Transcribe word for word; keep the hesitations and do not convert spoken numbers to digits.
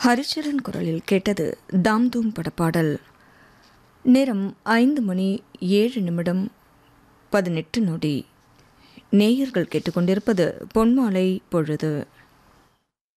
ஹரிச்சரன் குரலில் கேட்டது தாம் தூம் படப்பாடல். நேரம் ஐந்து மணி ஏழு நிமிடம் பதினெட்டு நொடி. நேயர்கள் கேட்டுக்கொண்டிருப்பது பொன்மாலை பொழுது.